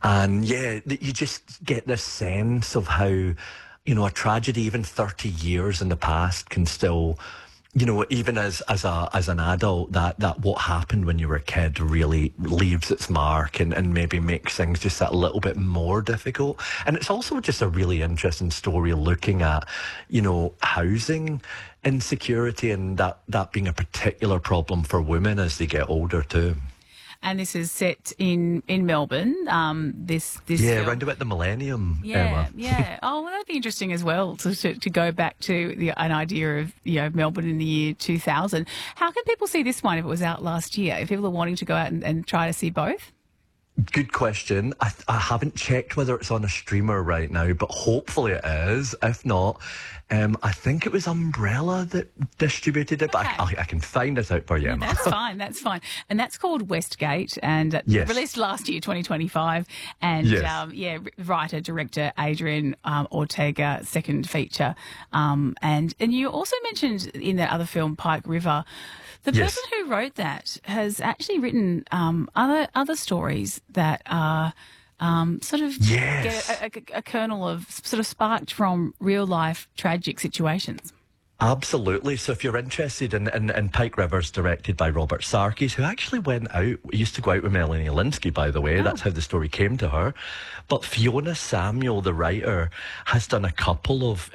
And yeah, you just get this sense of how, a tragedy, even 30 years in the past, can still, even as an adult, that what happened when you were a kid really leaves its mark and maybe makes things just that little bit more difficult. And it's also just a really interesting story looking at, housing insecurity and that being a particular problem for women as they get older too. And this is set in Melbourne. This Yeah, film. round about the millennium, Yeah, Emma. yeah. Oh, well, that'd be interesting as well to go back to an idea of Melbourne in the year 2000. How can people see this one if it was out last year? If people are wanting to go out and try to see both? Good question. I haven't checked whether it's on a streamer right now, but hopefully it is. If not, I think it was Umbrella that distributed it, but Okay. I can find it out for you, Emma. That's fine. That's fine. And that's called Westgate, and Yes. released last year, 2025. And Yes. writer director Adrian Ortega, second feature. And you also mentioned in that other film, Pike River. The Yes. person who wrote that has actually written other stories that are sort of Yes. get a kernel of sort of sparked from real life tragic situations. Absolutely. So if you're interested in Pike Rivers, directed by Robert Sarkis, who actually used to go out with Melanie Linsky, by the way. That's how the story came to her. But Fiona Samuel, the writer, has done a couple of,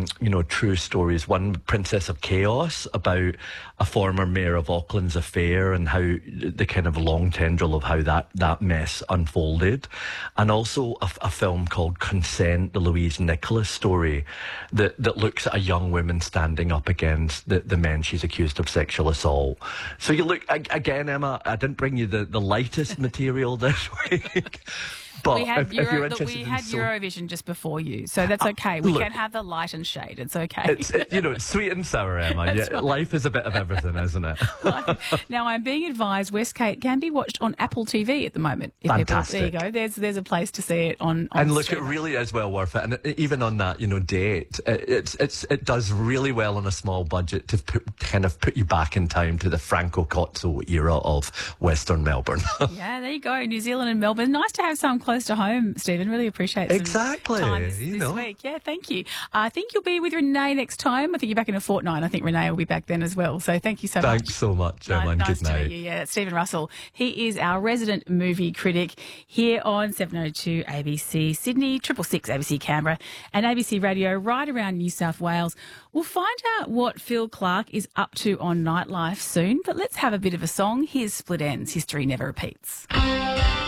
true stories. One, Princess of Chaos, about a former mayor of Auckland's affair and how the kind of long tendril of how that mess unfolded. And also a film called Consent, the Louise Nicholas story, that looks at a young woman standing up against the men she's accused of sexual assault. So you look, again, Emma, I didn't bring you the lightest material this week. But We had, if you're interested we in had Eurovision just before you, so that's okay. We can have the light and shade. It's okay. It's sweet and sour, Emma. That's Yeah, right. life is a bit of everything, isn't it? Now, I'm being advised Westgate can be watched on Apple TV at the moment. Fantastic. There you go. There's a place to see it on And look, stream. it really is well worth it. And even on that, date, it does really well on a small budget to put you back in time to the Franco Cozzo era of Western Melbourne. Yeah, there you go. New Zealand and Melbourne. Nice to have some close to home, Stephen. Really appreciate some Exactly, time this week. Yeah, thank you. I think you'll be with Renee next time. I think you're back in a fortnight. I think Renee will be back then as well. So thank you so much. Thanks so much, Emma, and Nice good to night. meet you. Yeah, Stephen Russell. He is our resident movie critic here on 702 ABC Sydney, 666 ABC Canberra, and ABC Radio right around New South Wales. We'll find out what Phil Clark is up to on Nightlife soon, but let's have a bit of a song. Here's Split Ends, History Never Repeats.